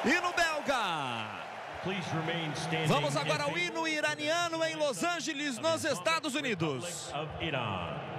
Hino belga. Vamos agora ao hino iraniano em Los Angeles, nos Estados Unidos.